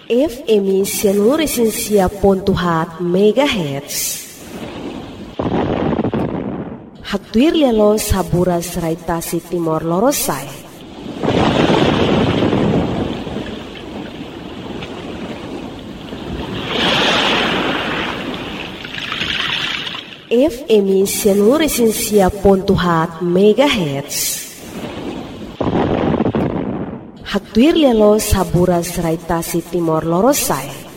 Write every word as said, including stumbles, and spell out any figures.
F M I seluruh esensia pontuhat megahertz. Haktuir lelo sabura seraitasi timor lorosai. F M I seluruh esensia pontuhat megahertz. Haktuir lelo sabura seraitasi timor lorosai.